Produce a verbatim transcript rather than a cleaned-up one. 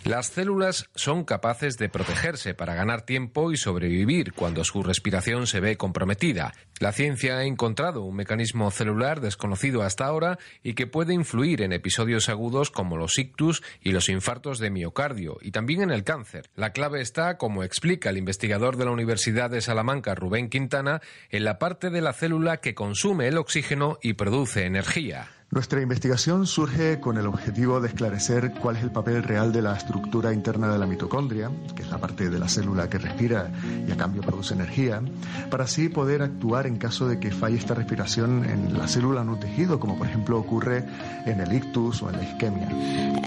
Las células son capaces de protegerse para ganar tiempo y sobrevivir cuando su respiración se ve comprometida. La ciencia ha encontrado un mecanismo celular desconocido hasta ahora y que puede influir en episodios agudos como los ictus y los infartos de miocardio, y también en el cáncer. La clave está, como explica el investigador de la Universidad de Salamanca, Rubén Quintana, en la parte de la célula que consume el oxígeno y produce energía. Nuestra investigación surge con el objetivo de esclarecer cuál es el papel real de la estructura interna de la mitocondria, que es la parte de la célula que respira y a cambio produce energía, para así poder actuar en caso de que falle esta respiración en la célula o en un tejido, como por ejemplo ocurre en el ictus o en la isquemia.